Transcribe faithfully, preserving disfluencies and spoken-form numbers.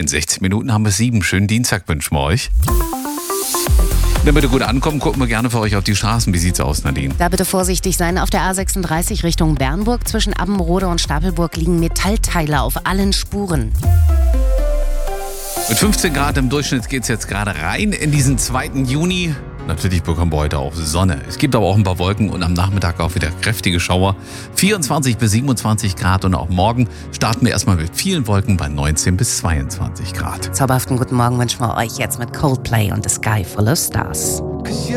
In sechzehn Minuten haben wir sieben. Schönen Dienstag wünschen wir euch. Damit ihr gut ankommt, gucken wir gerne für euch auf die Straßen. Wie sieht's aus, Nadine? Da bitte vorsichtig sein. Auf der A sechsunddreißig Richtung Bernburg zwischen Abbenrode und Stapelburg liegen Metallteile auf allen Spuren. Mit fünfzehn Grad im Durchschnitt geht's jetzt gerade rein in diesen zweiten Juni. Natürlich bekommen wir heute auch Sonne. Es gibt aber auch ein paar Wolken und am Nachmittag auch wieder kräftige Schauer. vierundzwanzig bis siebenundzwanzig Grad und auch morgen starten wir erstmal mit vielen Wolken bei neunzehn bis zweiundzwanzig Grad. Zauberhaften guten Morgen wünschen wir euch jetzt mit Coldplay und The Sky Full of Stars.